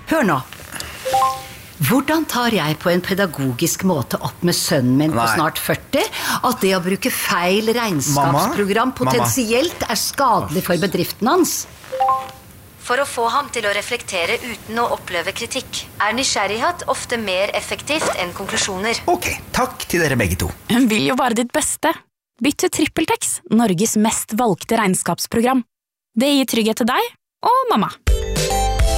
Hør nå. Hvordan tar jeg på en pedagogisk måte opp med sønnen min på snart 40 at det å bruke feil regnskapsprogram potensielt er skadelig for bedriften hans? For å få ham til å reflektere uten å oppleve kritikk, er nysgjerrighet ofte mer effektivt enn konklusjoner. Ok, takk til dere begge to. Hun vil jo bare ditt beste. Bytt til TrippelTex, Norges mest valgte regnskapsprogram. Det gir trygghet til deg og mamma.